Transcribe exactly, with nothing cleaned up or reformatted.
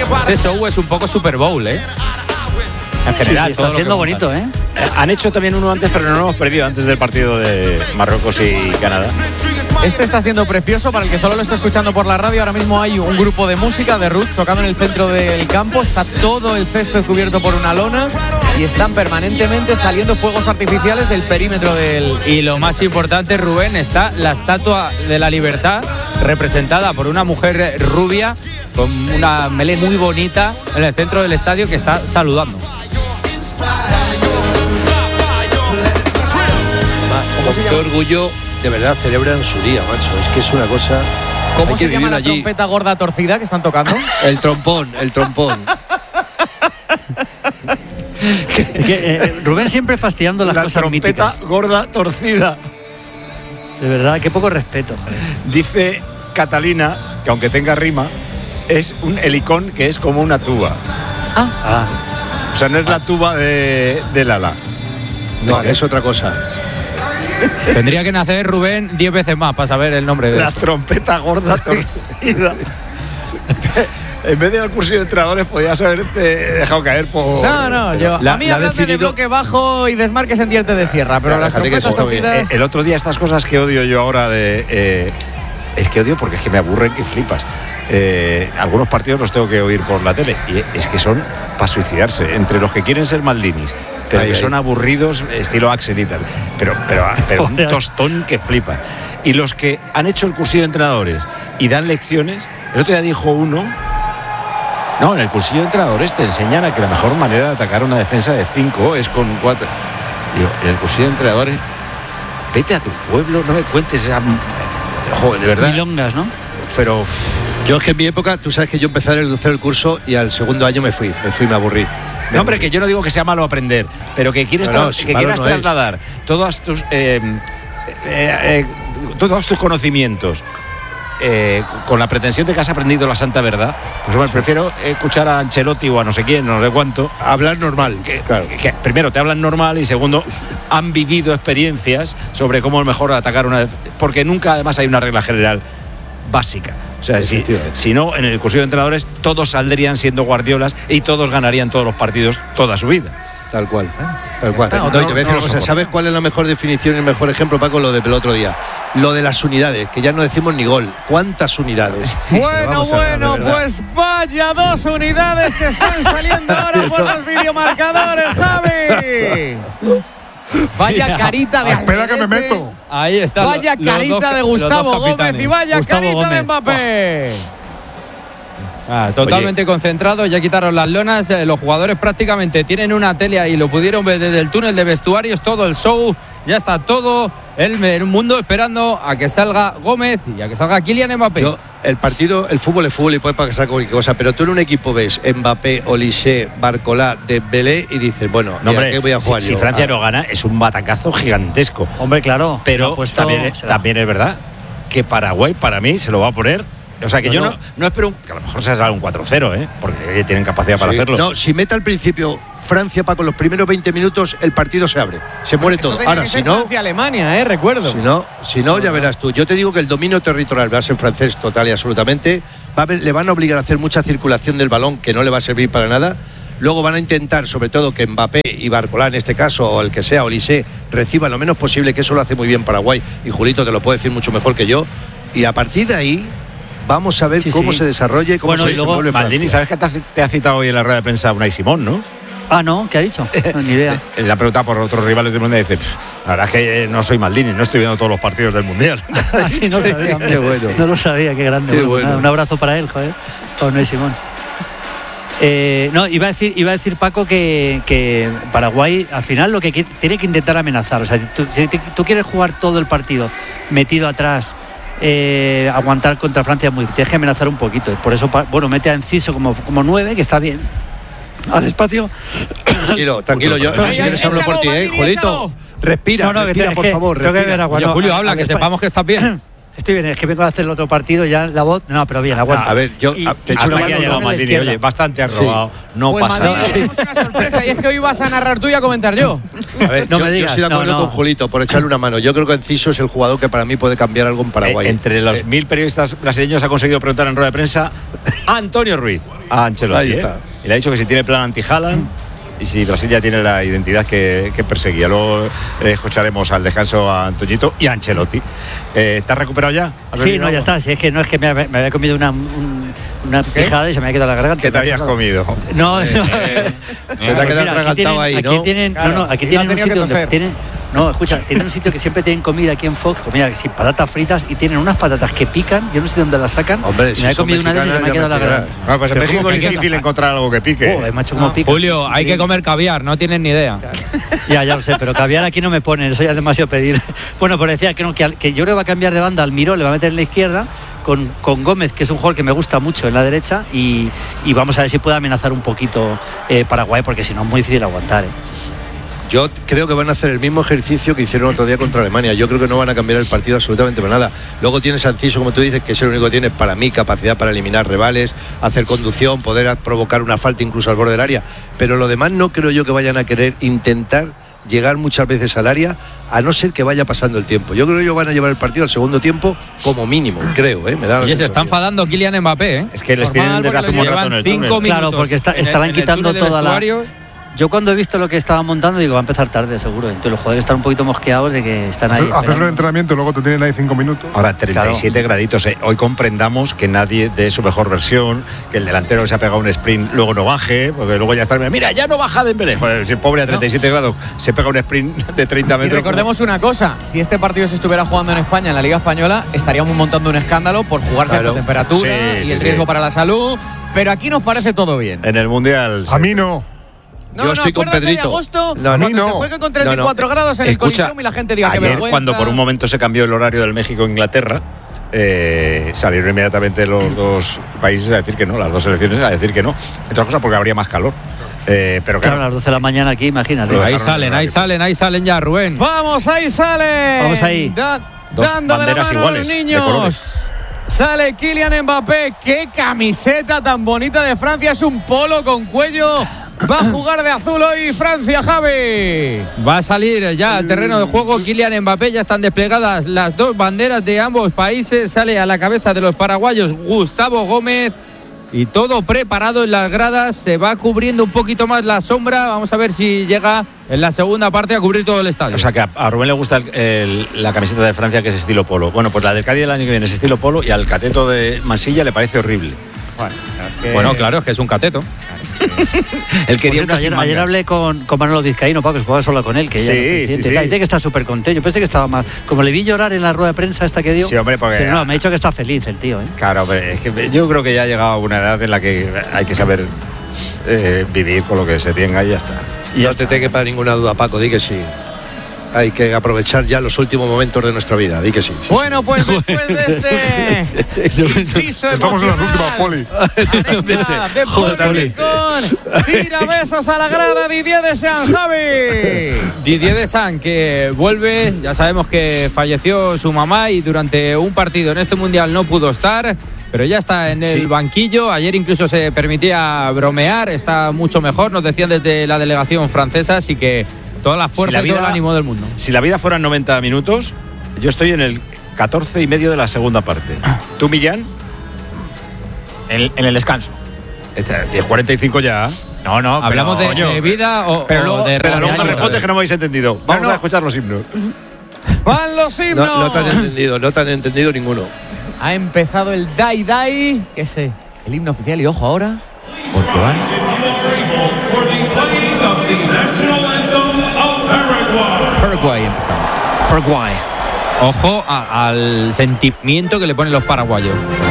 Este show es un poco Super Bowl, ¿eh? En general, sí, sí, está siendo bonito, ¿eh? Han hecho también uno antes, pero no lo hemos perdido, antes del partido de Marruecos y Canadá. Este está siendo precioso para el que solo lo está escuchando por la radio. Ahora mismo hay un grupo de música de Roots tocando en el centro del campo. Está todo el césped cubierto por una lona y están permanentemente saliendo fuegos artificiales del perímetro del... Y lo más importante, Rubén, está la Estatua de la Libertad representada por una mujer rubia con una melé muy bonita en el centro del estadio que está saludando. Qué orgullo de verdad celebran su día, macho. Es que es una cosa. ¿Cómo hay se que llama la allí. trompeta gorda torcida que están tocando? El trompón, el trompón. Es que, eh, Rubén siempre fastidiando las la cosas trompeta míticas. gorda torcida. De verdad, qué poco respeto. Joder. Dice Catalina que aunque tenga rima, es un helicón que es como una tuba. Ah, O sea, no es la tuba de, de Lala. No, es otra cosa. Tendría que nacer Rubén diez veces más para saber el nombre de La esto. trompeta gorda torcida. En vez de al curso de entrenadores podías haberte dejado caer por... No, no, yo. La- a mí la hablan de definido- bloque bajo y desmarques en diente de sierra, pero Claro, las fíjate que trompetas eso está bien. torcidas... Eh, El otro día estas cosas que odio yo ahora de... Eh, es que odio porque es que me aburren que flipas. Eh, algunos partidos los tengo que oír por la tele y es que son para suicidarse. Entre los que quieren ser Maldinis, pero Ay, que ay. son aburridos, estilo Axel y tal. Pero, pero, pero un Joder. tostón que flipa. Y los que han hecho el cursillo de entrenadores y dan lecciones, el otro día dijo uno... No, en el cursillo de entrenadores te enseñan a que la mejor manera de atacar una defensa de cinco es con cuatro. Digo, en el cursillo de entrenadores, vete a tu pueblo, no me cuentes esa... Joder, de verdad. milongas, ¿no? Pero Yo es que en mi época, tú sabes que yo empecé a hacer el curso y al segundo año me fui, me fui y me aburrí. no, hombre, que yo no digo que sea malo aprender, pero que quieres, No, no, tra- si que malo quieras no es. trasladar todos tus eh, eh, eh, todos tus conocimientos eh, con la pretensión de que has aprendido la santa verdad, pues bueno, prefiero escuchar a Ancelotti o a no sé quién, no sé cuánto. Hablar normal, Que, claro. que primero te hablan normal y segundo han vivido experiencias sobre cómo es mejor atacar una def- porque nunca además hay una regla general básica. O sea, si, Efectivamente. si no, en el cursillo de entrenadores todos saldrían siendo Guardiolas y todos ganarían todos los partidos toda su vida. Tal cual, tal cual. está, No, otro- y te voy a decir no una lo cosa, soporto. ¿sabes cuál es la mejor definición y el mejor ejemplo, Paco? Lo del otro día. Lo de las unidades, que ya no decimos ni gol. ¿Cuántas unidades? Bueno, Vamos a ver, bueno, de verdad. pues vaya dos unidades que están saliendo ahora por los videomarcadores, Javi. Vaya carita de Espera que me Alderete. meto. Ahí está. Vaya lo- los carita dos- de los Gustavo dos Gómez capitanes. y vaya Gustavo carita de Gómez. Mbappé. Ah, totalmente concentrado, ya quitaron las lonas, eh, los jugadores prácticamente tienen una tele ahí, lo pudieron ver desde el túnel de vestuarios, todo el show, ya está todo el, el mundo esperando a que salga Gómez y a que salga Kylian Mbappé. Yo, el partido, el fútbol es fútbol y puede pasar cualquier cosa, pero tú en un equipo ves Mbappé, Olise, Barcolá, Dembélé y dices, bueno, No, ¿y a hombre, qué voy a jugar si, si yo? Francia Ah, no gana es un batacazo gigantesco. Hombre, claro. Pero ha puesto- también, se la- también es verdad que Paraguay para mí se lo va a poner. O sea que No, yo no. no, no espero un, que a lo mejor se salga un cuatro cero, ¿eh? Porque tienen capacidad para sí. hacerlo. No, si mete al principio Francia, Paco, los primeros veinte minutos, el partido se abre, se muere Esto todo. tenía Ahora, que si ser no, Francia-Alemania, eh, recuerdo. Si no, si no, ya verás tú. Yo te digo que el dominio territorial va a ser francés total y absolutamente. Va a haber- le van a obligar a hacer mucha circulación del balón que no le va a servir para nada. Luego van a intentar, sobre todo, que Mbappé y Barcolá, en este caso, o el que sea, Olise, reciban lo menos posible, que eso lo hace muy bien Paraguay. Y Julito te lo puede decir mucho mejor que yo. Y a parir de ahí, vamos a ver Sí, cómo sí. se desarrolla y cómo Bueno, se y luego- desenvuelve Maldini, Francia. ¿sabes que te ha, te ha citado hoy en la rueda de prensa Unai Simón, no? Ah, no, ¿qué ha dicho? No, ni idea. Él le ha preguntado por otros rivales del Mundial y dice, "Pff, la verdad es que eh, no soy Maldini, no estoy viendo todos los partidos del Mundial". Ah, sí, no lo sabía, hombre. Qué bueno. No lo sabía, qué grande. Qué Bueno, bueno. nada, un abrazo para él, joder. Con Noé Simón. Eh, no, iba a decir, iba a decir Paco que, que Paraguay al final lo que qui- tiene que intentar amenazar. O sea, tú, si te- tú quieres jugar todo el partido metido atrás, eh, aguantar contra Francia, muy, tienes que amenazar un poquito. Por eso, pa- bueno, mete a Enciso como, como nueve, que está bien. Al espacio. Tranquilo, tranquilo. Yo, Ay, si ay, quieres hablo por échalo, ti, ¿eh? Maldini, Julito. échalo. Respira, No, no, que respira, te- por que favor. tengo que respira. ver agua. Oye, no, Julio, a- habla, al que espa- sepamos que estás bien. Estoy bien, es que vengo a hacer el otro partido ya la voz. No, pero bien, aguanta. A ver, yo Y- a- te echo Hasta una aquí ha mano, llegado con la Maldini. izquierda. Oye, bastante has Sí. robado. No Pues pasa Maldini, nada. tenemos una sorpresa y es que hoy vas a narrar tú y a comentar yo. A ver, No yo, me yo digas, estoy de acuerdo no, no. con Julito por echarle una mano. Yo creo que Enciso es el jugador que para mí puede cambiar algo en Paraguay. Eh, entre los mil periodistas brasileños ha conseguido preguntar en rueda de prensa a Antonio Ruiz, a Ancelotti. Ahí ¿eh? está. Y le ha dicho que si tiene plan anti-Haaland y si Brasil ya tiene la identidad que, que perseguía. Luego eh, escucharemos al descanso a Antoñito y a Ancelotti. Eh, ¿Te has recuperado ya? ¿Has Sí, bebido no, ya agua? está. Si es que no es que me, me había comido una, un- una pijada y se me había quedado la garganta. ¿Qué te habías comido? No, no. Se te ha quedado Mira, aquí atragantado tienen- ahí, aquí ¿no? tienen, Claro, no, no, aquí y no tienen ha un tenido sitio que donde toser. tienen. No, escucha, tienen un sitio que siempre tienen comida aquí en Fox, comida sin patatas fritas y tienen unas patatas que pican, yo no sé dónde las sacan. Hombre, y si me he son comido una de esas y se me ha mexicanas, quedado la ya me garganta. dirás. Bueno, pues en Pero México ¿cómo es que difícil qué? encontrar algo que pique. Joder, macho, cómo Ah. pica. Julio, hay que comer caviar, no tienes ni idea. Ya, ya lo sé, pero caviar aquí no me ponen, eso ya es demasiado pedir. Bueno, pues decía que, no, que, al- que yo creo que va a cambiar de banda, Almiró le va a meter en la izquierda, con, con Gómez, que es un jugador que me gusta mucho en la derecha, y, y vamos a ver si puede amenazar un poquito eh, Paraguay, porque si no es muy difícil aguantar. ¿eh? Yo creo que van a hacer el mismo ejercicio que hicieron otro día contra Alemania. Yo creo que no van a cambiar el partido absolutamente para nada. Luego tienes a Enciso, como tú dices, que es el único que tiene, para mí, capacidad para eliminar rivales, hacer conducción, poder provocar una falta incluso al borde del área. Pero lo demás no creo yo que vayan a querer intentar llegar muchas veces al área, a no ser que vaya pasando el tiempo. Yo creo que ellos van a llevar el partido al segundo tiempo como mínimo, creo, ¿eh? Me da la Oye, se está sensación. enfadando Kylian Mbappé, ¿eh? Es que les Normal, tienen desde porque hace un lo buen rato en Llevan el cinco túnel. minutos. Claro, porque está- en el- estarán en el quitando túnel de toda la- vestuario. Yo cuando he visto lo que estaban montando digo, va a empezar tarde seguro. Entonces los jugadores están un poquito mosqueados de que están ahí. Haces un esperando. entrenamiento y luego te tienen ahí cinco minutos. Ahora, treinta y siete graditos. eh. Hoy comprendamos que nadie dé su mejor versión, que el delantero que se ha pegado un sprint luego no baje, porque luego ya está. Mira, ya no baja Dembélé. Joder, si el pobre a treinta y siete grados se pega un sprint de treinta Y metros. recordemos una cosa, si este partido se estuviera jugando en España, en la Liga Española, estaríamos montando un escándalo por jugarse a Claro. esta temperatura Sí, y sí, el sí. riesgo para la salud, pero aquí nos parece todo bien. En el Mundial. A mí no. No, Yo no, estoy con acuérdate de Pedrito. agosto, No, a mí cuando no. se juegue con treinta y cuatro No, no. grados en el Escucha, Coliseum y la gente diga que ayer, vergüenza. cuando por un momento se cambió el horario del México-Inglaterra, eh, salieron inmediatamente los dos países a decir que no, las dos selecciones a decir que no. Entre otras cosas porque habría más calor. Eh, pero Claro, claro, a las doce de la mañana aquí, imagínate. Lo Ahí dejaron salen, en el ahí horario. salen, ahí salen ya, Rubén. Vamos, ahí sale. Vamos ahí. Da- Dos dando de la banderas mano a los iguales, de niños. colores. Sale Kylian Mbappé. Qué camiseta tan bonita de Francia. Es un polo con cuello. Va a jugar de azul hoy Francia, Javi. Va a salir ya al terreno de juego Kylian Mbappé, ya están desplegadas las dos banderas de ambos países, sale a la cabeza de los paraguayos Gustavo Gómez y todo preparado en las gradas, se va cubriendo un poquito más la sombra, vamos a ver si llega en la segunda parte a cubrir todo el estadio. O sea que a, a Rubén le gusta el- el- la camiseta de Francia que es estilo polo. Bueno, pues la del Cádiz del año que viene es estilo polo y al cateto de Mansilla le parece horrible. Bueno, claro, es que es un cateto. Él Por quería cierto, unas ayer, sin ayer mangas. hablé con, con Manolo Vizcaíno, Paco, que jugaba solo con él, que ya Sí, era presidente, sí, sí. tal, y dice que está súper contento. Yo pensé que estaba más. Como le vi llorar en la rueda de prensa esta que dio. Sí, hombre, porque- pero no, me ha dicho que está feliz el tío, ¿eh? Claro, pero es que yo creo que ya ha llegado a una edad en la que hay que saber eh, vivir con lo que se tenga y ya está. Y no te te quepa ninguna duda, Paco, di que sí. Hay que aprovechar ya los últimos momentos de nuestra vida, di que sí. sí. Bueno, pues después de este inciso Estamos en las últimas, emocional, Poli. anécdota de Joder, Poli Rincón, tira besos a la grada, Didier Deschamps, Javi. Didier Deschamps, que vuelve, ya sabemos que falleció su mamá y durante un partido en este mundial no pudo estar, pero ya está en el Sí. banquillo. Ayer incluso se permitía bromear, está mucho mejor, nos decían desde la delegación francesa, así que toda la fuerza Si la y todo vida- el ánimo del mundo. Si la vida fueran noventa minutos, yo estoy en el catorce y medio de la segunda parte. ¿Tú, Millán? En, en el descanso. Este, Tienes cuarenta y cinco ya. No, no. ¿Hablamos pero- de, coño, de vida o, pero o luego- de Pero luego me radio? respondes que no me habéis entendido. Vamos no. a escuchar los himnos. Van los himnos. No, no te han entendido, no te han entendido ninguno. Ha empezado el Dai Dai, que es eh, el himno oficial. Y ojo ahora, porque van. Paraguay empezando. Paraguay. Ojo a- al sentimiento que le ponen los paraguayos.